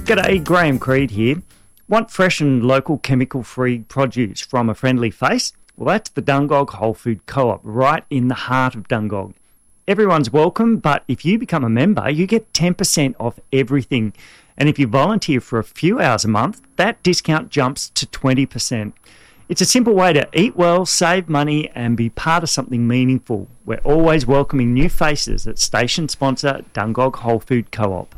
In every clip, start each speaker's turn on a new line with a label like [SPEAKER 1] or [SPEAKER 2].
[SPEAKER 1] G'day, Graham Creed here. Want fresh and local chemical-free produce from a friendly face? Well, that's the Dungog Whole Food Co-op, right in the heart of Dungog. Everyone's welcome, but if you become a member, you get 10% off everything. And if you volunteer for a few hours a month, that discount jumps to 20%. It's a simple way to eat well, save money, and be part of something meaningful. We're always welcoming new faces at station sponsor Dungog Whole Food Co-op.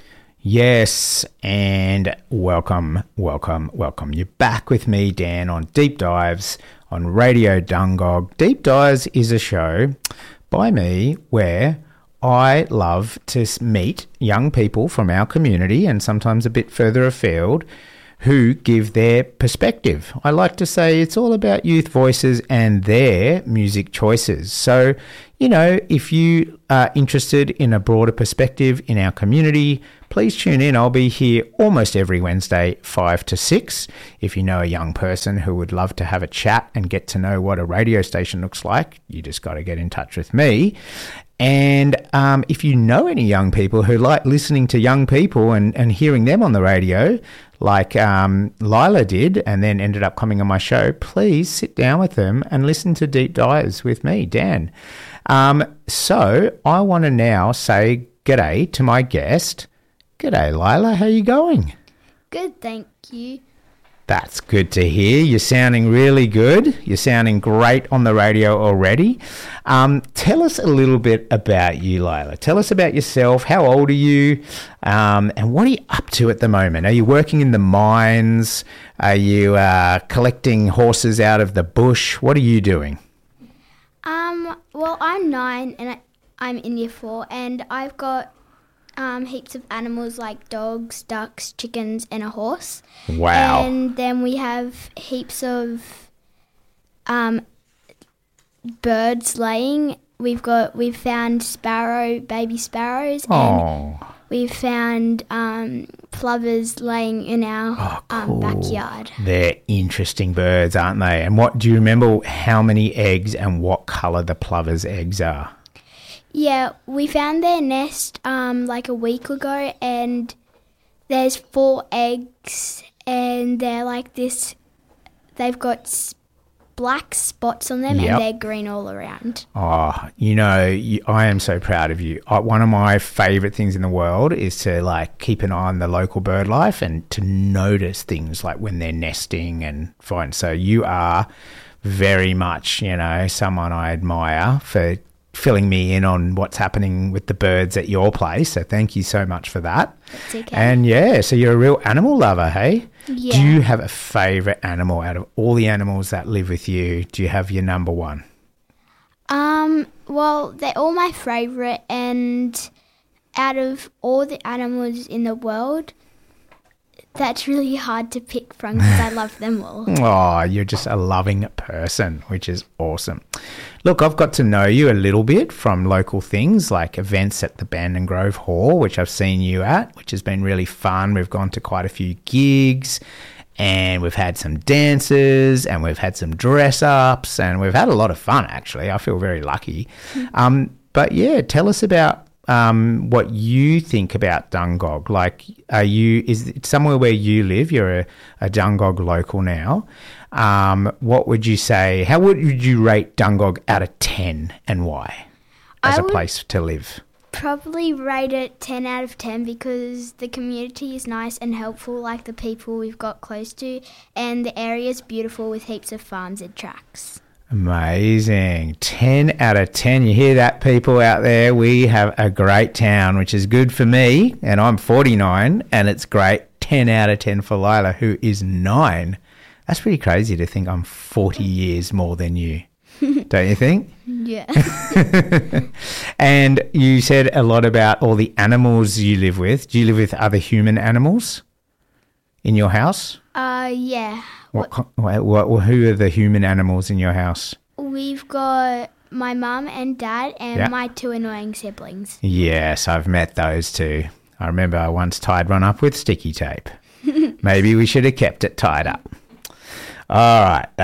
[SPEAKER 2] Yes, and welcome. You're back with me, Dan, on Deep Dives on Radio Dungog. Deep Dives is a show by me where I love to meet young people from our community and sometimes a bit further afield who give their perspective. I like to say it's all about youth voices and their music choices. So, you know, if you are interested in a broader perspective in our community, please tune in. I'll be here almost every Wednesday, 5 to 6. If you know a young person who would love to have a chat and get to know what a radio station looks like, you just got to get in touch with me. And if you know any young people who like listening to young people and hearing them on the radio, like Lila did and then ended up coming on my show, please sit down with them and listen to Deep Dives with me, Dan. So I want to now say g'day to my guest. G'day, Lila. How you going?
[SPEAKER 3] Good, thank you.
[SPEAKER 2] That's good to hear. You're sounding really good. You're sounding great on the radio already. Tell us a little bit about you, Lila. Tell us about yourself. How old are you? And what are you up to at the moment? Are you working in the mines? Are you collecting horses out of the bush? What are you doing?
[SPEAKER 3] Well, I'm 9 and I'm in year 4, and I've got heaps of animals like dogs, ducks, chickens, and a horse.
[SPEAKER 2] Wow.
[SPEAKER 3] And then we have heaps of birds laying. We've found baby sparrows, and we've found plovers laying in our
[SPEAKER 2] cool.
[SPEAKER 3] backyard.
[SPEAKER 2] They're interesting birds, aren't they? And what do you remember how many eggs and what colour the plovers' eggs are?
[SPEAKER 3] Yeah, we found their nest like a week ago, and there's 4 eggs, and they're like this. They've got black spots on them, and they're green all around.
[SPEAKER 2] Oh, you know, I am so proud of you. One of my favourite things in the world is to like keep an eye on the local bird life and to notice things like when they're nesting and fine. So you are very much, you know, someone I admire for filling me in on what's happening with the birds at your place. So thank you so much for that.
[SPEAKER 3] That's okay.
[SPEAKER 2] And yeah, so you're a real animal lover, hey?
[SPEAKER 3] Yeah.
[SPEAKER 2] Do you have a favourite animal out of all the animals that live with you? Do you have your number one?
[SPEAKER 3] Well, they're all my favourite, and out of all the animals in the world, that's really hard to pick from because I love them all.
[SPEAKER 2] Oh, you're just a loving person, which is awesome. Look, I've got to know you a little bit from local things like events at the Bandon Grove Hall, which I've seen you at, which has been really fun. We've gone to quite a few gigs and we've had some dances and we've had some dress-ups and we've had a lot of fun, actually. I feel very lucky. But, yeah, tell us about what you think about Dungog. Like, is it somewhere where you live? You're a Dungog local now. What would you say? How would you rate Dungog out of 10 and why as a place to live?
[SPEAKER 3] Probably rate it 10 out of 10 because the community is nice and helpful, like the people we've got close to, and the area is beautiful with heaps of farms and tracks.
[SPEAKER 2] Amazing. 10 out of 10. You hear that, people out there? We have a great town, which is good for me, and I'm 49, and it's great. 10 out of 10 for Lila, who is 9. That's pretty crazy to think I'm 40 years more than you. Don't you think?
[SPEAKER 3] Yeah.
[SPEAKER 2] And you said a lot about all the animals you live with. Do you live with other human animals in your house?
[SPEAKER 3] Yeah.
[SPEAKER 2] Who are the human animals in your house?
[SPEAKER 3] We've got my mum and dad and my 2 annoying siblings.
[SPEAKER 2] Yes, I've met those too. I remember I once tied one up with sticky tape. Maybe we should have kept it tied up. All right, that's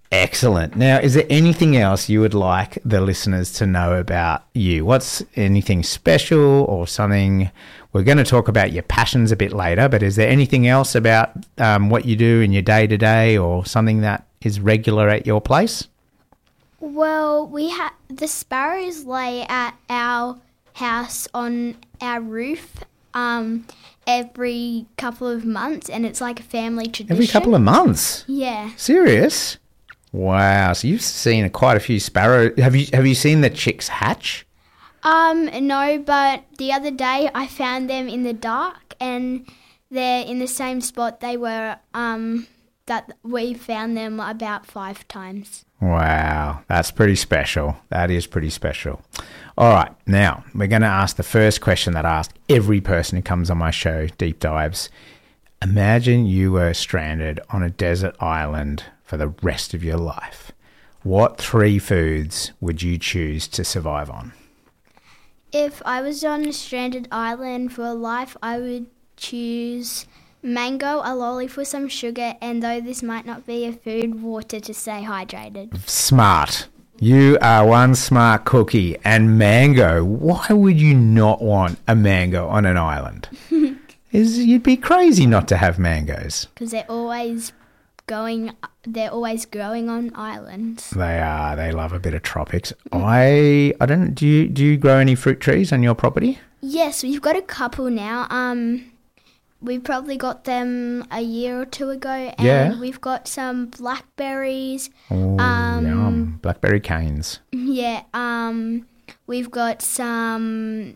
[SPEAKER 2] Excellent. Now, is there anything else you would like the listeners to know about you? What's anything special or something? We're going to talk about your passions a bit later, but is there anything else about what you do in your day-to-day or something that is regular at your place?
[SPEAKER 3] Well, we have the sparrows lay at our house on our roof every couple of months, and it's like a family tradition.
[SPEAKER 2] Every couple of months?
[SPEAKER 3] Yeah.
[SPEAKER 2] Serious? Wow. So you've seen quite a few sparrows. Have you seen the chicks hatch?
[SPEAKER 3] No, but the other day I found them in the dark, and they're in the same spot they were that we found them about 5 times.
[SPEAKER 2] Wow, that's pretty special. That is pretty special. All right, now we're going to ask the first question that I ask every person who comes on my show, Deep Dives. Imagine you were stranded on a desert island for the rest of your life. What 3 foods would you choose to survive on?
[SPEAKER 3] If I was on a stranded island for life, I would choose mango, a lolly for some sugar, and though this might not be a food, water to stay hydrated.
[SPEAKER 2] Smart. You are one smart cookie. And mango, why would you not want a mango on an island? You'd be crazy not to have mangoes.
[SPEAKER 3] Because they're always growing on islands.
[SPEAKER 2] They are. They love a bit of tropics. I don't. Do you grow any fruit trees on your property?
[SPEAKER 3] Yes, we've got a couple now. We probably got them a year or 2 ago, and
[SPEAKER 2] Yeah.
[SPEAKER 3] we've got some blackberries.
[SPEAKER 2] Oh, yum. Blackberry canes.
[SPEAKER 3] Yeah. We've got some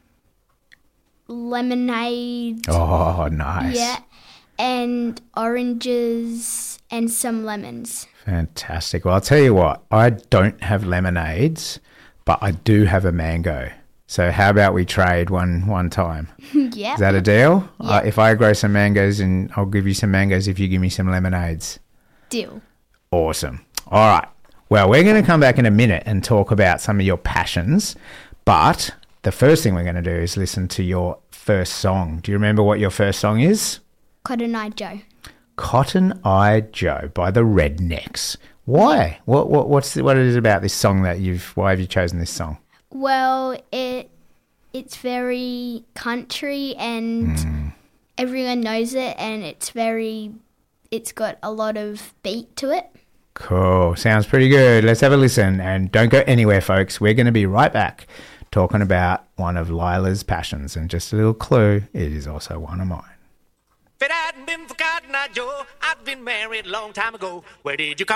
[SPEAKER 3] lemonade.
[SPEAKER 2] Oh, nice.
[SPEAKER 3] Yeah, and oranges and some lemons.
[SPEAKER 2] Fantastic. Well, I'll tell you what. I don't have lemonades, but I do have a mango. So how about we trade one time?
[SPEAKER 3] Yeah.
[SPEAKER 2] Is that a deal?
[SPEAKER 3] Yeah.
[SPEAKER 2] If I grow some mangoes, and I'll give you some mangoes if you give me some lemonades.
[SPEAKER 3] Deal.
[SPEAKER 2] Awesome. All right. Well, we're going to come back in a minute and talk about some of your passions. But the first thing we're going to do is listen to your first song. Do you remember what your first song is?
[SPEAKER 3] Cotton Eye Joe.
[SPEAKER 2] Cotton Eye Joe by the Rednecks. Why? What is it about this song why have you chosen this song?
[SPEAKER 3] Well, it's very country and everyone knows it, and it's got a lot of beat to it.
[SPEAKER 2] Cool. Sounds pretty good. Let's have a listen, and don't go anywhere, folks. We're going to be right back talking about one of Lila's passions, and just a little clue, it is also one of mine.
[SPEAKER 4] If it hadn't been for Cotton Eye Joe, I'd been married a long time ago. Where did you come